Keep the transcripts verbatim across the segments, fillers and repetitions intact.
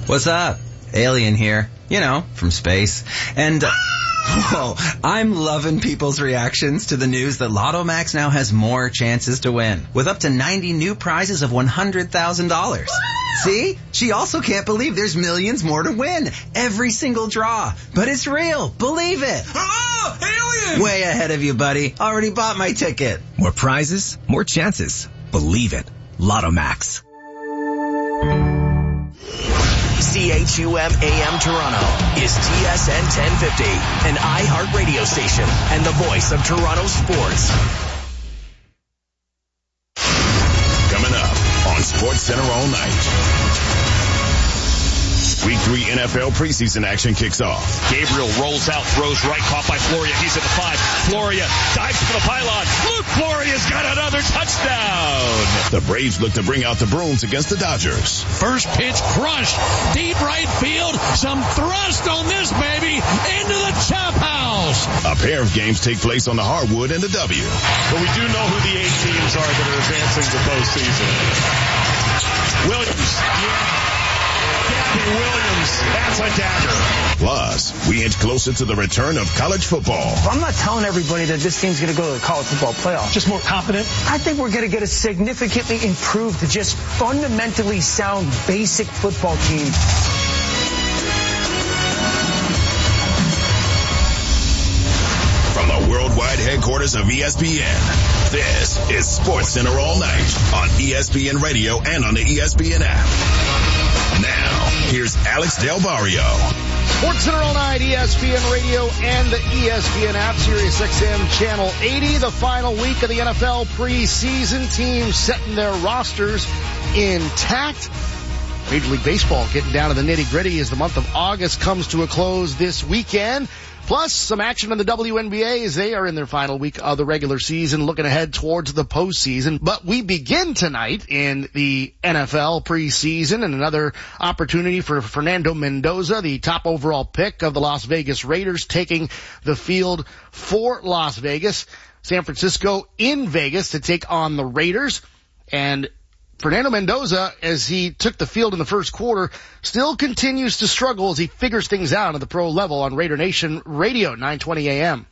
What's up? Alien here. You know, from space. And, uh, whoa, I'm loving people's reactions to the news that Lotto Max now has more chances to win, with up to ninety new prizes of one hundred thousand dollars. See? She also can't believe there's millions more to win. Every single draw. But it's real. Believe it. Oh, alien! Way ahead of you, buddy. Already bought my ticket. More prizes, more chances. Believe it. Lotto Max. C H U M A M Toronto is T S N ten fifty, an iHeart radio station and the voice of Toronto sports. Coming up on SportsCenter all night. Week three N F L preseason action kicks off. Gabriel rolls out, throws right, caught by Floria. He's at the five. Floria dives for the pylon. Luke Floria's got another touchdown. The Braves look to bring out the brooms against the Dodgers. First pitch crushed. Deep right field. Some thrust on this baby. Into the chop house. A pair of games take place on the hardwood and the W. But we do know who the eight teams are that are advancing to postseason. Williams. Yeah. Williams, that's a dagger. Plus, we inch closer to the return of college football. I'm not telling everybody that this team's going to go to the college football playoff. Just more confident? I think we're going to get a significantly improved, just fundamentally sound, basic football team. From the worldwide headquarters of E S P N, this is SportsCenter all night on E S P N Radio and on the E S P N app. Now, here's Alex Del Barrio. SportsCenter all night, E S P N Radio and the E S P N app, Sirius X M Channel eighty. The final week of the N F L preseason. Teams setting their rosters intact. Major League Baseball getting down to the nitty-gritty as the month of August comes to a close this weekend. Plus, some action in the W N B A as they are in their final week of the regular season, looking ahead towards the postseason. But we begin tonight in the N F L preseason and another opportunity for Fernando Mendoza, the top overall pick of the Las Vegas Raiders, taking the field for Las Vegas. San Francisco in Vegas to take on the Raiders. And Fernando Mendoza, as he took the field in the first quarter, still continues to struggle as he figures things out at the pro level on Raider Nation Radio, nine twenty A M.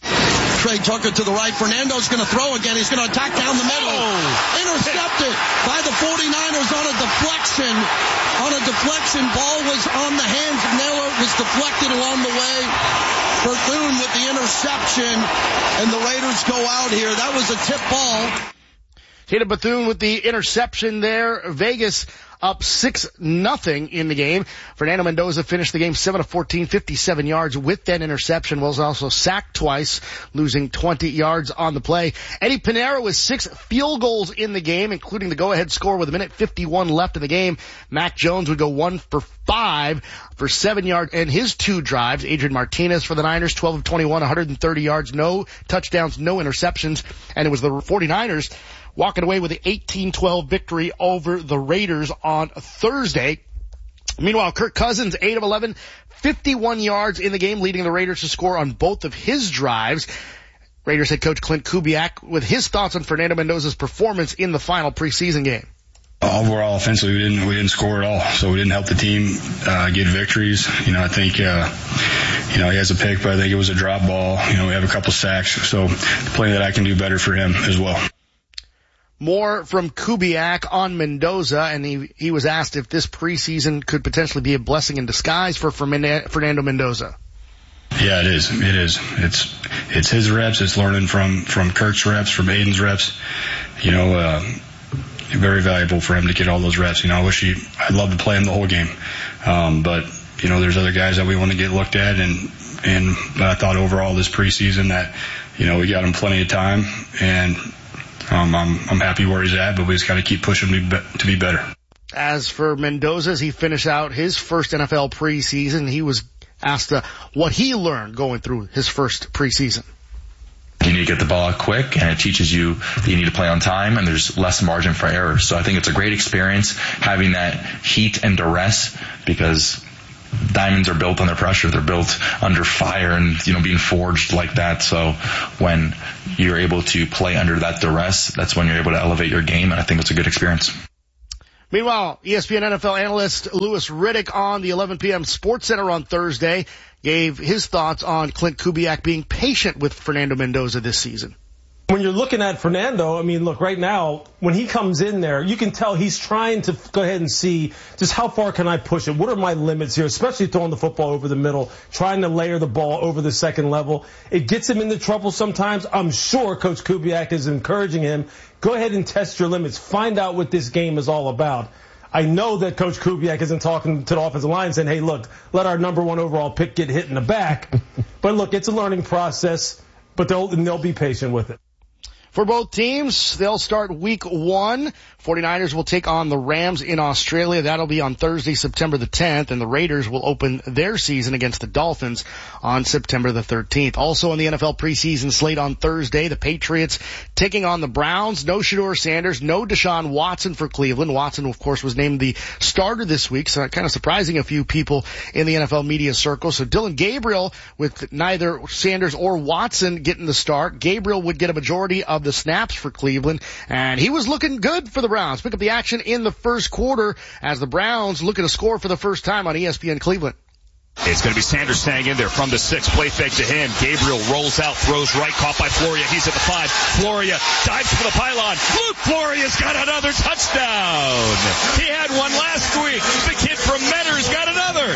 Trey Tucker to the right. Fernando's going to throw again. He's going to attack down the middle. Oh. Intercepted by the forty-niners on a deflection. On a deflection. Ball was on the hands of Naylor. It was deflected along the way. Bethune with the interception. And the Raiders go out here. That was a tip ball. Tatum Bethune with the interception there. Vegas up six nothing in the game. Fernando Mendoza finished the game seven of fourteen, fifty-seven yards with that interception. Was also sacked twice, losing twenty yards on the play. Eddie Pinheiro with six field goals in the game, including the go-ahead score with a minute fifty-one left in the game. Mac Jones would go one for five for seven yards and his two drives. Adrian Martinez for the Niners, twelve of twenty-one, one hundred thirty yards, no touchdowns, no interceptions. And it was the forty-niners walking away with an eighteen twelve victory over the Raiders on Thursday. Meanwhile, Kirk Cousins, eight of eleven, fifty-one yards in the game, leading the Raiders to score on both of his drives. Raiders head coach Clint Kubiak with his thoughts on Fernando Mendoza's performance in the final preseason game. Overall, offensively, we didn't we didn't score at all, so we didn't help the team uh, get victories. You know, I think uh, you know he has a pick, but I think it was a drop ball. You know, we have a couple sacks, so plenty that I can do better for him as well. More from Kubiak on Mendoza, and he, he was asked if this preseason could potentially be a blessing in disguise for Fernando Mendoza. Yeah, it is. It is. It's it's his reps. It's learning from, from Kirk's reps, from Aiden's reps. You know, uh, very valuable for him to get all those reps. You know, I wish he, I'd love to play him the whole game. Um, but, you know, there's other guys that we want to get looked at, and, and, but I thought overall this preseason that, you know, we got him plenty of time, and, Um, I'm, I'm happy where he's at, but we just got to keep pushing him to be, to be better. As for Mendoza, as he finished out his first N F L preseason, he was asked uh, what he learned going through his first preseason. You need to get the ball out quick, and it teaches you that you need to play on time, and there's less margin for error. So I think it's a great experience having that heat and duress, because diamonds are built under pressure. They're built under fire and, you know, being forged like that. So when you're able to play under that duress, that's when you're able to elevate your game, and I think it's a good experience. Meanwhile, E S P N N F L analyst Louis Riddick on the eleven p.m. Sports Center on Thursday gave his thoughts on Klint Kubiak being patient with Fernando Mendoza this season. When you're looking at Fernando, I mean, look, right now, when he comes in there, you can tell he's trying to go ahead and see just how far can I push it? What are my limits here, especially throwing the football over the middle, trying to layer the ball over the second level. It gets him into trouble sometimes. I'm sure Coach Kubiak is encouraging him. Go ahead and test your limits. Find out what this game is all about. I know that Coach Kubiak isn't talking to the offensive line saying, hey, look, let our number one overall pick get hit in the back. But look, it's a learning process, but they'll, they'll be patient with it. For both teams, they'll start week one. forty-niners will take on the Rams in Australia. That'll be on Thursday, September the tenth, and the Raiders will open their season against the Dolphins on September the thirteenth. Also on the N F L preseason slate on Thursday, the Patriots taking on the Browns. No Shedeur Sanders, no Deshaun Watson for Cleveland. Watson, of course, was named the starter this week, so kind of surprising a few people in the N F L media circle. So Dylan Gabriel, with neither Sanders or Watson getting the start, Gabriel would get a majority of the snaps for Cleveland, and he was looking good for the Browns. Pick up the action in the first quarter as the Browns look at a score for the first time on E S P N Cleveland. It's going to be Sanders staying in there from the six. Play fake to him. Gabriel rolls out, throws right, caught by Floria. He's at the five. Floria dives for the pylon. Luke Floria's got another touchdown. He had one last week. The kid from Mentor's got another.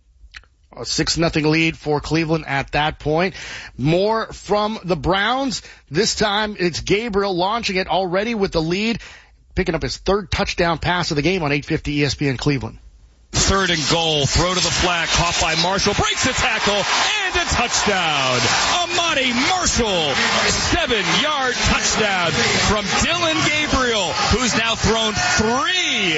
A six nothing lead for Cleveland at that point. More from the Browns. This time it's Gabriel launching it already with the lead, picking up his third touchdown pass of the game on eight fifty E S P N Cleveland. Third and goal. Throw to the flat. Caught by Marshall. Breaks the tackle. And a touchdown. Amani Marshall. Seven-yard touchdown from Dylan Gabriel, who's now thrown three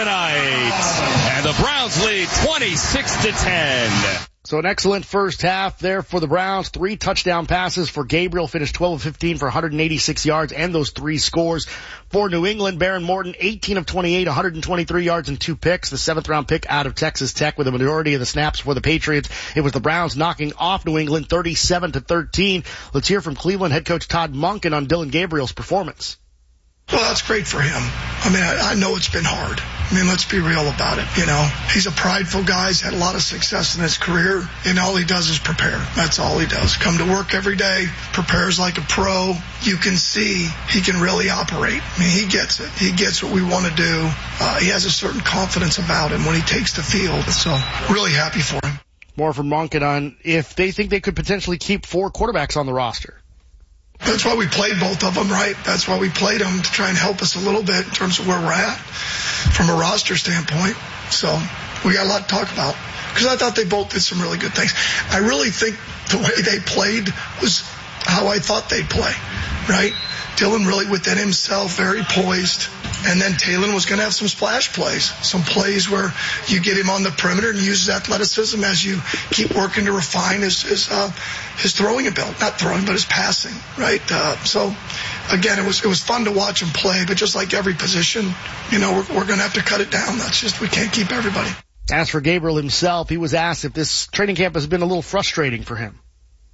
tonight. And the Browns lead twenty-six to ten. So an excellent first half there for the Browns. Three touchdown passes for Gabriel, finished twelve of fifteen for one hundred eighty-six yards and those three scores. For New England, Baron Morton, eighteen of twenty-eight, one hundred twenty-three yards and two picks. The seventh round pick out of Texas Tech with a majority of the snaps for the Patriots. It was the Browns knocking off New England thirty-seven to thirteen. Let's hear from Cleveland head coach Todd Monken on Dylan Gabriel's performance. Well, that's great for him. I mean, I, I know it's been hard. I mean, let's be real about it. You know, he's a prideful guy. He's had a lot of success in his career, and all he does is prepare. That's all he does. Come to work every day, prepares like a pro. You can see he can really operate. I mean, he gets it. He gets what we want to do. Uh, he has a certain confidence about him when he takes the field. So, really happy for him. More from Monken on if they think they could potentially keep four quarterbacks on the roster. That's why we played both of them, right? That's why we played them, to try and help us a little bit in terms of where we're at from a roster standpoint. So we got a lot to talk about because I thought they both did some really good things. I really think the way they played was how I thought they'd play, right? Dylan really within himself, very poised. And then Talon was going to have some splash plays, some plays where you get him on the perimeter and use his athleticism as you keep working to refine his his, uh, his throwing ability, not throwing, but his passing, right? Uh, so again, it was it was fun to watch him play, but just like every position, you know, we're, we're going to have to cut it down. That's just, we can't keep everybody. As for Gabriel himself, he was asked if this training camp has been a little frustrating for him.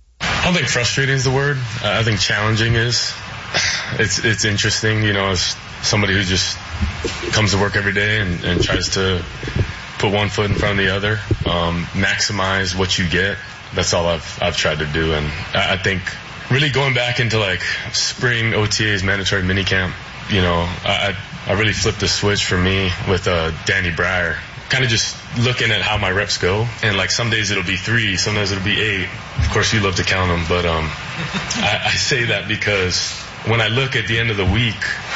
I don't think frustrating is the word. Uh, I think challenging is. It's it's interesting, you know, as somebody who just comes to work every day and, and tries to put one foot in front of the other, um, maximize what you get. That's all I've I've tried to do, and I, I think really going back into like spring O T As, mandatory minicamp, you know, I I really flipped the switch for me with uh, Danny Breyer. Kind of just looking at how my reps go, and like some days it'll be three, sometimes it'll be eight. Of course, you love to count them, but um, I, I say that because when I look at the end of the week,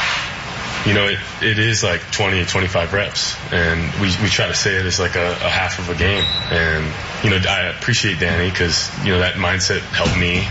you know, it, it is like twenty, twenty-five reps, and we we try to say it as like a, a half of a game. And you know, I appreciate Danny because you know that mindset helped me.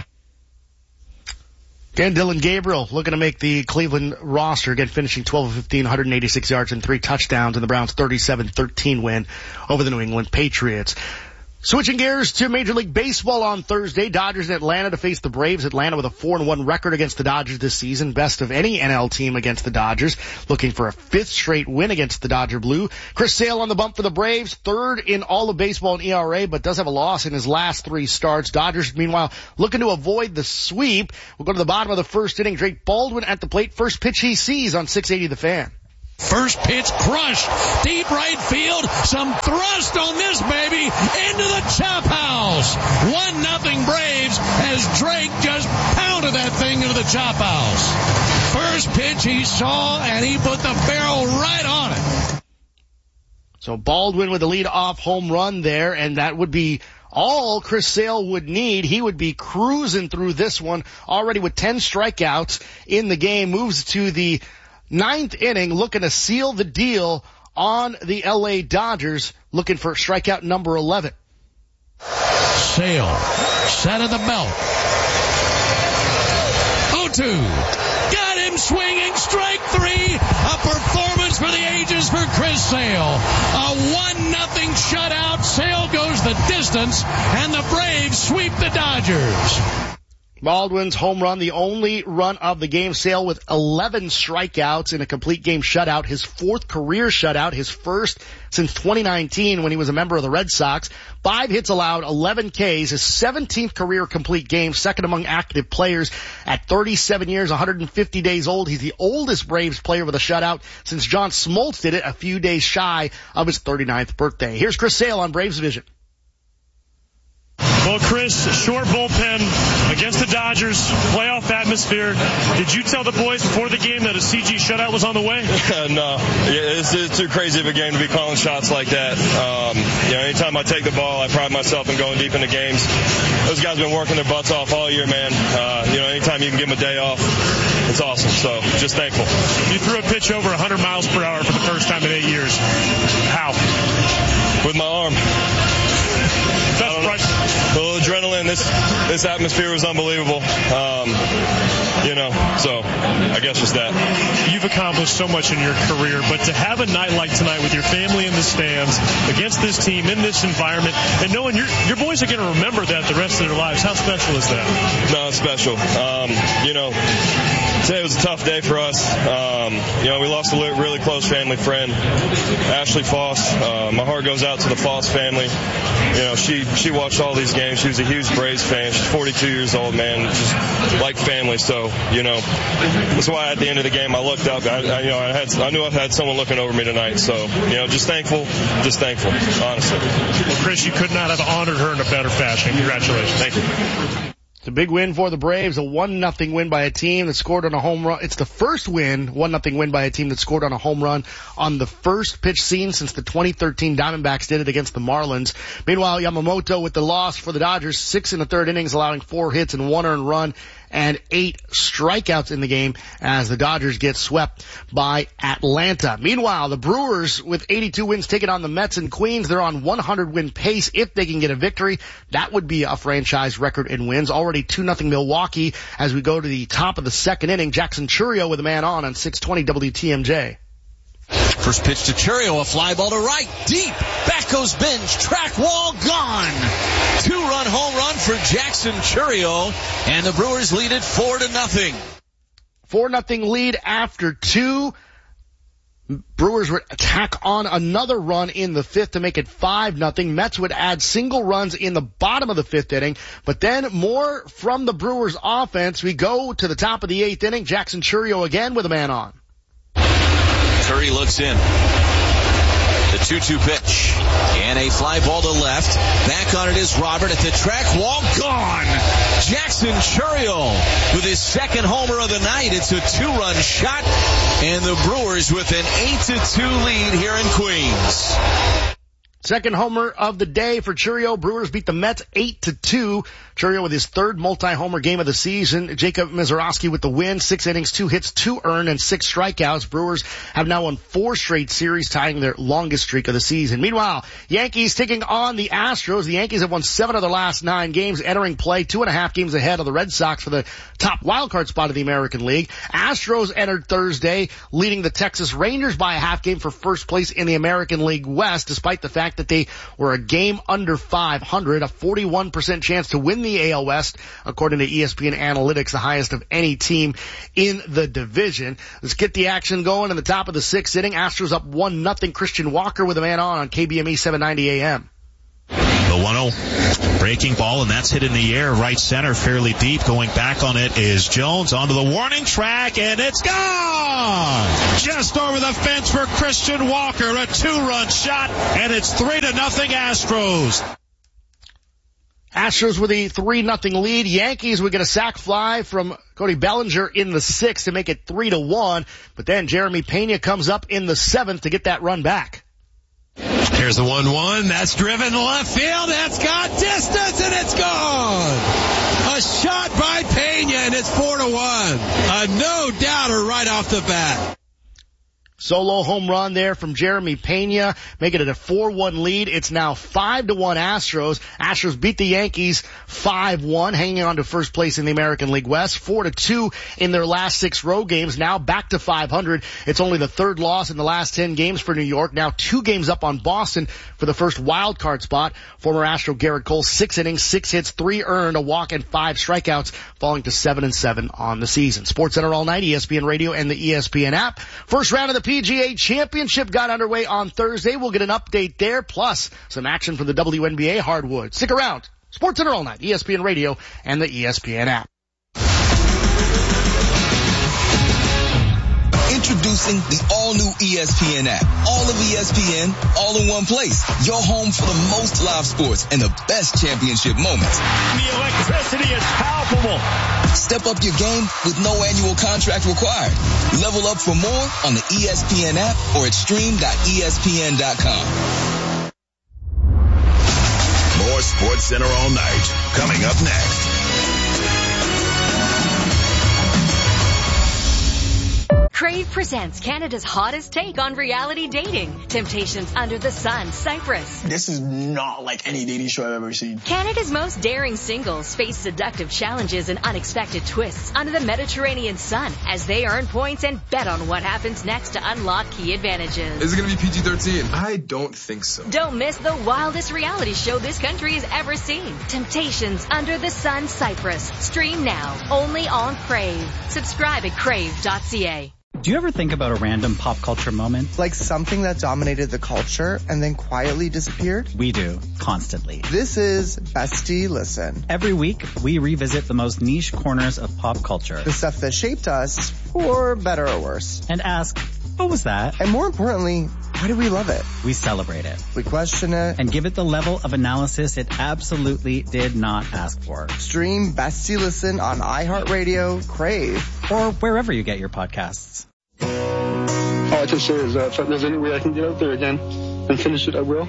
Again, Dylan Gabriel looking to make the Cleveland roster, again finishing twelve of fifteen, one hundred eighty-six yards and three touchdowns in the Browns' thirty-seven thirteen win over the New England Patriots. Switching gears to Major League Baseball on Thursday, Dodgers in Atlanta to face the Braves. Atlanta with a four and one record against the Dodgers this season, best of any N L team against the Dodgers, looking for a fifth straight win against the Dodger Blue. Chris Sale on the bump for the Braves, third in all of baseball in E R A, but does have a loss in his last three starts. Dodgers, meanwhile, looking to avoid the sweep. We'll go to the bottom of the first inning. Drake Baldwin at the plate, first pitch he sees on six eighty The Fan. First pitch crushed. Deep right field. Some thrust on this baby into the chop house. One nothing Braves as Drake just pounded that thing into the chop house. First pitch he saw and he put the barrel right on it. So Baldwin with the lead off home run there, and that would be all Chris Sale would need. He would be cruising through this one already with ten strikeouts in the game. Moves to the ninth inning, looking to seal the deal on the L A Dodgers, looking for strikeout number eleven. Sale, set of the belt. oh two. Got him swinging, strike three. A performance for the ages for Chris Sale. A one nothing shutout. Sale goes the distance, and the Braves sweep the Dodgers. Baldwin's home run, the only run of the game. Sale with eleven strikeouts in a complete game shutout. His fourth career shutout, his first since twenty nineteen when he was a member of the Red Sox. Five hits allowed, eleven Ks, his seventeenth career complete game, second among active players at thirty-seven years, one hundred fifty days old. He's the oldest Braves player with a shutout since John Smoltz did it a few days shy of his thirty-ninth birthday. Here's Chris Sale on Braves Vision. Well, Chris, short bullpen against the Dodgers, playoff atmosphere. Did you tell the boys before the game that a C G shutout was on the way? No. It's, it's too crazy of a game to be calling shots like that. Um, you know, anytime I take the ball, I pride myself in going deep into games. Those guys have been working their butts off all year, man. Uh, you know, anytime you can give them a day off, it's awesome. So, just thankful. You threw a pitch over one hundred miles per hour for the first time in eight years. How? With my arm. That's right. A little adrenaline. This this atmosphere was unbelievable. Um, you know, so I guess just that. You've accomplished so much in your career, but to have a night like tonight with your family in the stands, against this team, in this environment, and knowing your your boys are going to remember that the rest of their lives, how special is that? No, it's special. Um, you know, today was a tough day for us. Um, you know, we lost a really close family friend, Ashley Foss. Uh, my heart goes out to the Foss family. You know, she she watched all these games. She was a huge Braves fan. She's forty-two years old, man. Just like family. So, you know, that's why at the end of the game I looked up. I, I you know, I had I knew I had someone looking over me tonight. So, you know, just thankful, just thankful, honestly. Well, Chris, you could not have honored her in a better fashion. Congratulations. Thank you. It's a big win for the Braves, a one nothing win by a team that scored on a home run. It's the first win, one nothing win by a team that scored on a home run on the first pitch seen since the twenty thirteen Diamondbacks did it against the Marlins. Meanwhile, Yamamoto with the loss for the Dodgers, six in the third innings, allowing four hits and one earned run and eight strikeouts in the game as the Dodgers get swept by Atlanta. Meanwhile, the Brewers with eighty-two wins taking on the Mets in Queens. They're on one hundred win pace. If they can get a victory, that would be a franchise record in wins. Already two nothing Milwaukee as we go to the top of the second inning. Jackson Chourio with a man on on six twenty W T M J. First pitch to Chourio, a fly ball to right, deep. Back goes Bench, track wall gone. Two-run home run for Jackson Chourio, and the Brewers lead it four to nothing. Four nothing lead after two. Brewers would tack on another run in the fifth to make it five nothing. Mets would add single runs in the bottom of the fifth inning, but then more from the Brewers offense. We go to the top of the eighth inning. Jackson Chourio again with a man on. Curry looks in. The two two pitch. And a fly ball to left. Back on it is Robert at the track wall. Gone. Jackson Chourio with his second homer of the night. It's a two-run shot. And the Brewers with an eight to two lead here in Queens. Second homer of the day for Chourio. Brewers beat the Mets eight to two. Chourio with his third multi-homer game of the season. Jacob Mizorowski with the win. Six innings, two hits, two earned, and six strikeouts. Brewers have now won four straight series, tying their longest streak of the season. Meanwhile, Yankees taking on the Astros. The Yankees have won seven of their last nine games, entering play two and a half games ahead of the Red Sox for the top wildcard spot of the American League. Astros entered Thursday, leading the Texas Rangers by a half game for first place in the American League West, despite the fact that they were a game under five hundred, a forty-one percent chance to win the A L West, according to E S P N Analytics, the highest of any team in the division. Let's get the action going in the top of the sixth inning. Astros up one nothing. Christian Walker with a man on on K B M E seven ninety A M. The one oh breaking ball, and that's hit in the air right center fairly deep. Going back on it is Jones onto the warning track, and it's gone! gone. Just over the fence for Christian Walker. A two-run shot, and it's three to nothing Astros. Astros with a three nothing lead. Yankees would get a sac fly from Cody Bellinger in the sixth to make it three to one. But then Jeremy Pena comes up in the seventh to get that run back. Here's the one one. That's driven left field. That's got distance, and it's gone. A shot by Pena, and it's four to one. A no-doubter right off the bat. Solo home run there from Jeremy Pena, making it a four one lead. It's now five to one Astros. Astros beat the Yankees five one, hanging on to first place in the American League West. four to two in their last six road games, now back to five hundred. It's only the third loss in the last ten games for New York, now two games up on Boston for the first wild card spot. Former Astro Garrett Cole, six innings, six hits, three earned, a walk, and five strikeouts, falling to seven and seven on the season. SportsCenter all night, E S P N Radio and the E S P N app. First round of the P G A Championship got underway on Thursday. We'll get an update there, plus some action from the W N B A hardwood. Stick around. SportsCenter all night, E S P N Radio and the E S P N app. Introducing the all-new E S P N app. All of E S P N, all in one place. Your home for the most live sports and the best championship moments. The electricity is palpable. Step up your game with no annual contract required. Level up for more on the E S P N app or at stream dot E S P N dot com. More SportsCenter all night. Coming up next. Crave presents Canada's hottest take on reality dating. Temptations Under the Sun, Cyprus. This is not like any dating show I've ever seen. Canada's most daring singles face seductive challenges and unexpected twists under the Mediterranean sun as they earn points and bet on what happens next to unlock key advantages. Is it going to be P G thirteen? I don't think so. Don't miss the wildest reality show this country has ever seen. Temptations Under the Sun, Cyprus. Stream now, only on Crave. Subscribe at crave dot c a. Do you ever think about a random pop culture moment? Like something that dominated the culture and then quietly disappeared? We do, constantly. This is Bestie Listen. Every week, we revisit the most niche corners of pop culture. The stuff that shaped us, for better or worse. And ask, what was that? And more importantly, why do we love it? We celebrate it. We question it. And give it the level of analysis it absolutely did not ask for. Stream Bestie Listen on iHeartRadio, Crave, or wherever you get your podcasts. All I can say is that if there's any way I can get out there again and finish it, I will.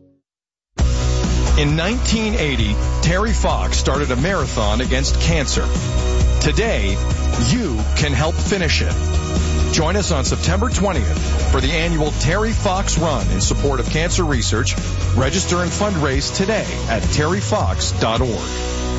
In nineteen eighty, Terry Fox started a marathon against cancer. Today, you can help finish it. Join us on September twentieth for the annual Terry Fox Run in support of cancer research. Register and fundraise today at terry fox dot org.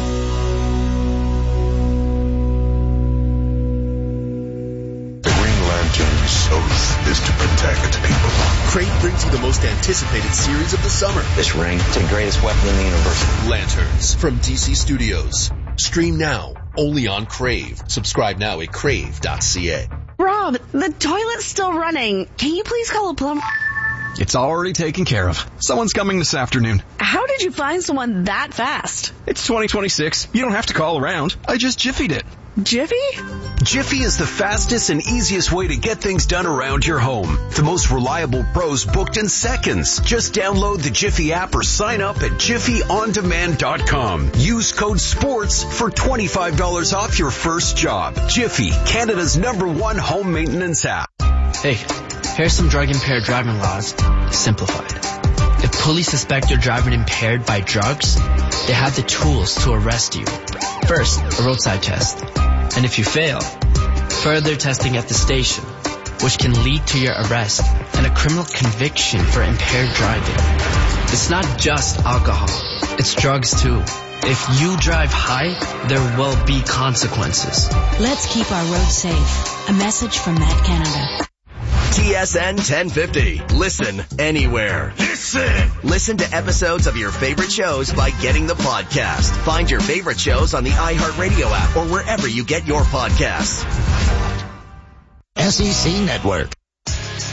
Oath is to protect people. Crate brings you the most anticipated series of the summer. This ring, it's the greatest weapon in the universe. Lanterns from D C Studios. Stream now, only on Crave. Subscribe now at crave dot c a. Rob, the toilet's still running. Can you please call a plumber? It's already taken care of. Someone's coming this afternoon. How did you find someone that fast? It's twenty twenty-six. You don't have to call around. I just Jiffied it. Jiffy? Jiffy is the fastest and easiest way to get things done around your home. The most reliable pros booked in seconds. Just download the Jiffy app or sign up at jiffy on demand dot com. Use code SPORTS for twenty-five dollars off your first job. Jiffy, Canada's number one home maintenance app. Hey, here's some drug-impaired driving laws, simplified. If police suspect you're driving impaired by drugs, they have the tools to arrest you. First, a roadside test. And if you fail, further testing at the station, which can lead to your arrest and a criminal conviction for impaired driving. It's not just alcohol, it's drugs too. If you drive high, there will be consequences. Let's keep our roads safe. A message from Matt Canada. T S N ten fifty. Listen anywhere. Listen! Listen to episodes of your favorite shows by getting the podcast. Find your favorite shows on the iHeartRadio app or wherever you get your podcasts. S E C Network.